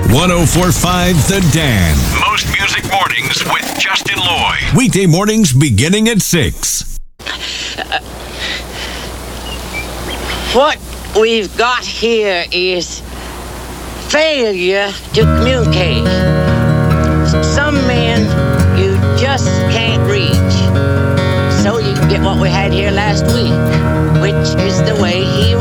104.5 The Dan. Most music mornings with Justin Lloyd. Weekday mornings beginning at 6. What we've got here is failure to communicate. Some men you just can't reach. So you get what we had here last week, which is the way he